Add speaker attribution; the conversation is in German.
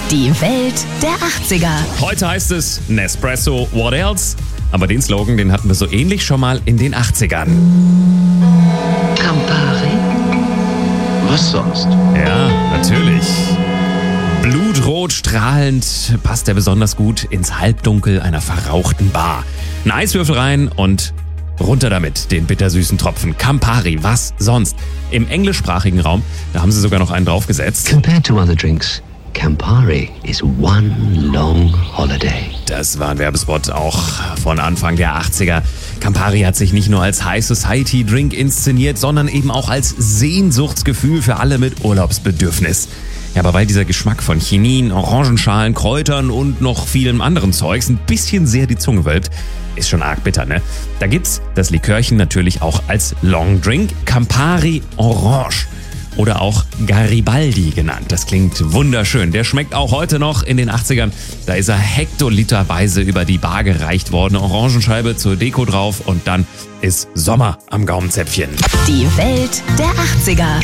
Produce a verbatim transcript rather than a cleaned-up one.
Speaker 1: Die Welt der achtziger.
Speaker 2: Heute heißt es Nespresso, what else? Aber den Slogan, den hatten wir so ähnlich schon mal in den achtzigern.
Speaker 3: Campari? Was sonst?
Speaker 2: Ja, natürlich. Blutrot strahlend passt er besonders gut ins Halbdunkel einer verrauchten Bar. Ein Eiswürfel rein und runter damit, den bittersüßen Tropfen. Campari, was sonst? Im englischsprachigen Raum, da haben sie sogar noch einen draufgesetzt.
Speaker 3: Compared to other drinks, Campari is one long holiday.
Speaker 2: Das war ein Werbespot auch von Anfang der achtziger. Campari hat sich nicht nur als High Society Drink inszeniert, sondern eben auch als Sehnsuchtsgefühl für alle mit Urlaubsbedürfnis. Ja, aber weil dieser Geschmack von Chinin, Orangenschalen, Kräutern und noch vielem anderen Zeugs ein bisschen sehr die Zunge wölbt, ist schon arg bitter, ne? Da gibt's das Likörchen natürlich auch als Long Drink, Campari Orange. Oder auch Garibaldi genannt. Das klingt wunderschön. Der schmeckt auch heute noch in den achtzigern. Da ist er hektoliterweise über die Bar gereicht worden. Orangenscheibe zur Deko drauf und dann ist Sommer am Gaumenzäpfchen.
Speaker 1: Die Welt der achtziger.